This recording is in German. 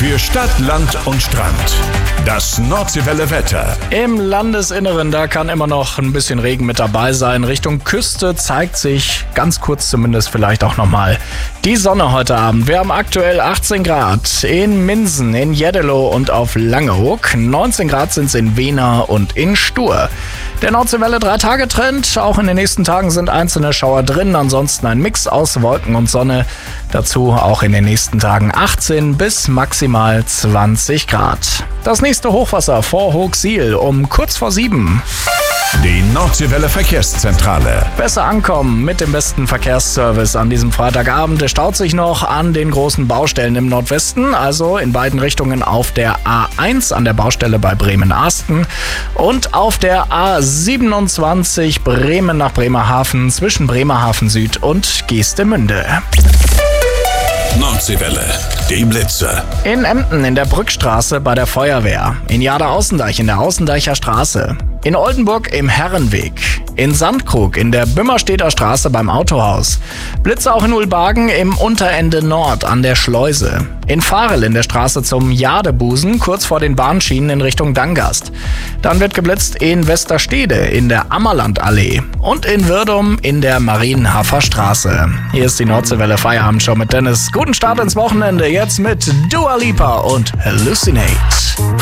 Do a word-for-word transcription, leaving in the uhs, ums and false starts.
Für Stadt, Land und Strand. Das Nordseewelle Wetter. Im Landesinneren, da kann immer noch ein bisschen Regen mit dabei sein. Richtung Küste zeigt sich ganz kurz zumindest vielleicht auch nochmal die Sonne heute Abend. Wir haben aktuell achtzehn Grad in Minsen, in Jeddelo und auf Langeoog. neunzehn Grad sind es in Wehna und in Stur. Der Nordseewelle drei-Tage-Trend. Auch in den nächsten Tagen sind einzelne Schauer drin. Ansonsten ein Mix aus Wolken und Sonne. Dazu auch in den nächsten Tagen achtzehn bis maximal zwanzig Grad. Das nächste Hochwasser vor Hoogsiel um kurz vor sieben. Die Nordseewelle Verkehrszentrale. Besser ankommen mit dem besten Verkehrsservice an diesem Freitagabend. Es staut sich noch an den großen Baustellen im Nordwesten, also in beiden Richtungen auf der A eins an der Baustelle bei Bremen-Arsten und auf der A siebenundzwanzig Bremen nach Bremerhaven zwischen Bremerhaven Süd und Geestemünde. Nordseewelle, die Blitze. In Emden in der Brückstraße bei der Feuerwehr. In Jade-Außendeich in der Außendeicher Straße. In Oldenburg im Herrenweg. In Sandkrug in der Bümmerstedter Straße beim Autohaus. Blitze auch in Ulbagen im Unterende Nord an der Schleuse. In Varel in der Straße zum Jadebusen kurz vor den Bahnschienen in Richtung Dangast. Dann wird geblitzt in Westerstede in der Ammerlandallee. Und in Wirdum in der Marienhafer Straße. Hier ist die Nordseewelle Feierabendshow mit Dennis. Guten Start ins Wochenende jetzt mit Dua Lipa und Hallucinate.